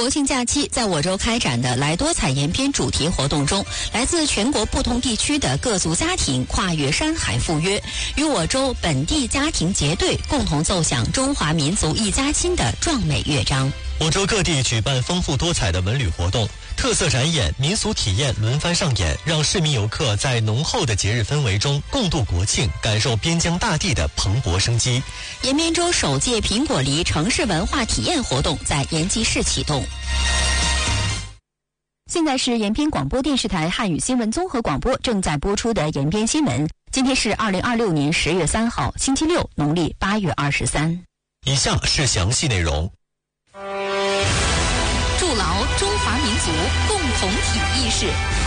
国庆假期，在我州开展的来多彩延边主题活动中，来自全国不同地区的各族家庭跨越山海赴约，与我州本地家庭结对，共同奏响中华民族一家亲的壮美乐章。 我州各地举办丰富多彩的文旅活动，特色展演、民俗体验轮番上演，让市民游客在浓厚的节日氛围中共度国庆，感受边疆大地的蓬勃生机。 延边州首届苹果梨城市文化体验活动在延吉市启动。现在是延边广播电视台汉语新闻综合广播正在播出的延边新闻。今天是2026年10月3号，星期六，农历8月23。 以下是详细内容。 筑牢中华民族共同体意识。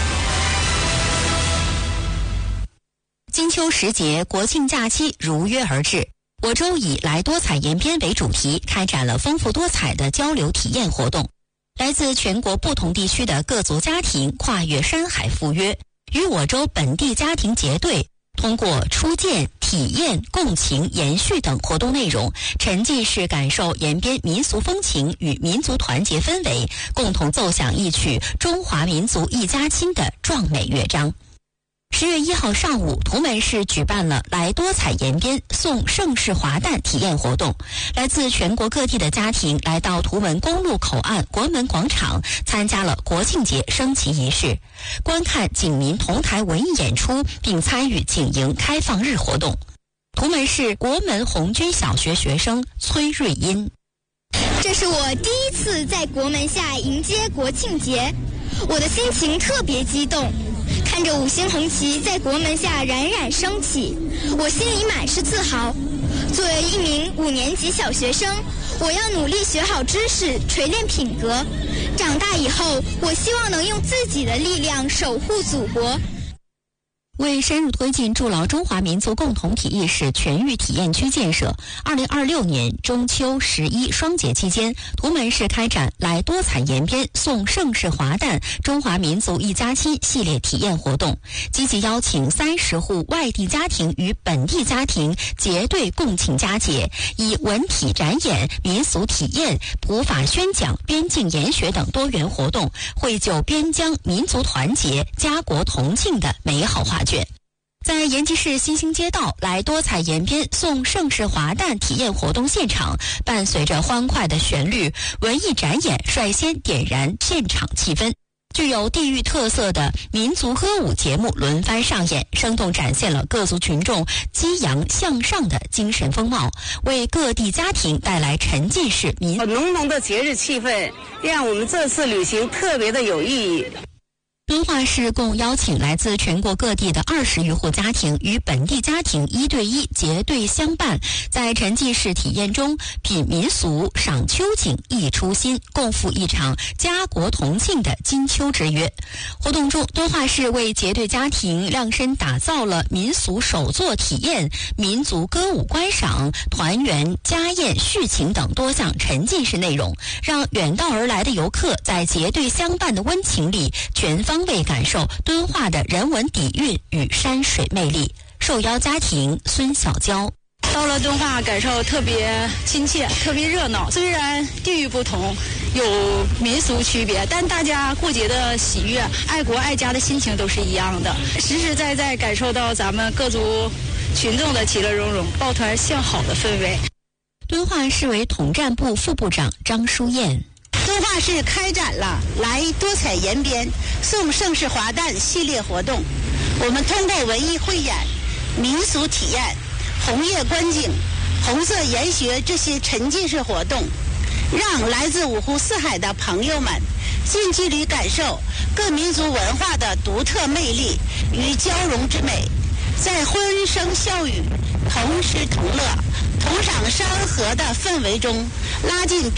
金秋时节，国庆假期如约而至。我州以来多彩延边为主题，开展了丰富多彩的交流体验活动。来自全国不同地区的各族家庭跨越山海赴约，与我州本地家庭结对，通过初见、体验、共情、延续等活动内容，沉浸式感受延边民俗风情与民族团结氛围，共同奏响一曲中华民族一家亲的壮美乐章。10月1号上午，图们市举办了来多彩延边送盛世华诞体验活动。来自全国各地的家庭来到图们公路口岸国门广场，参加了国庆节升旗仪式，观看警民同台文艺演出，并参与警营开放日活动。图们市国门红军小学学生崔瑞英： 这是我第一次在国门下迎接国庆节，我的心情特别激动。看着5星红旗在国门下冉冉升起，我心里满是自豪。作为一名5年级小学生，我要努力学好知识，锤炼品格。长大以后，我希望能用自己的力量守护祖国。 为深入推进筑牢中华民族共同体意识全域体验区建设，2026年中秋、11双节期间，图们市开展来多彩延边送盛世华诞中华民族一家亲系列体验活动，积极邀请30户外地家庭与本地家庭结对共庆佳节，以文体展演、民俗体验、普法宣讲、边境研学等多元活动，绘就边疆民族团结、家国同庆的美好画卷。在延吉市新兴街道来多彩延边送盛世华诞体验活动现场，伴随着欢快的旋律，文艺展演率先点燃现场气氛。具有地域特色的民族歌舞节目轮番上演，生动展现了各族群众激扬向上的精神风貌，为各地家庭带来沉浸式浓浓的节日气氛，让我们这次旅行特别的有意义。 敦化市共邀请来自全国各地的20余户家庭与本地家庭1对1结对相伴，在沉浸式体验中品民俗、赏秋景、忆初心，共赴一场家国同庆的金秋之约。活动中，敦化市为结对家庭量身打造了民俗手作体验、民族歌舞观赏、团圆、家宴、续情等多项沉浸式内容，让远道而来的游客在结对相伴的温情里全方位感受敦化的人文底蕴与山水魅力。受邀家庭孙小娇： 到了敦化，感受特别亲切，特别热闹。虽然地域不同，有民俗区别，但大家过节的喜悦、爱国爱家的心情都是一样的，实实在在感受到咱们各族群众的其乐融融、抱团向好的氛围。 敦化市委统战部副部长张淑燕： 敦化市开展了来多彩延边送盛世华诞系列活动，我们通过文艺汇演、民俗体验、红叶观景、红色研学这些沉浸式活动，让来自5湖4海的朋友们近距离感受各民族文化的独特魅力与交融之美，在欢声笑语、同诗同乐、同赏山河的氛围中拉近